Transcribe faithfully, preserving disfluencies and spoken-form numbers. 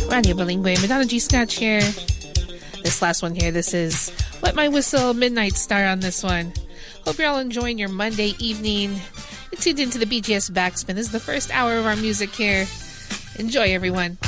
Radio Bilingüe, Madonna G. Scratch here. This last one here, this is Wet My Whistle, Midnight Star on this one. Hope you're all enjoying your Monday evening. You're tuned into the B G S Backspin. This is the first hour of our music here. Enjoy, everyone.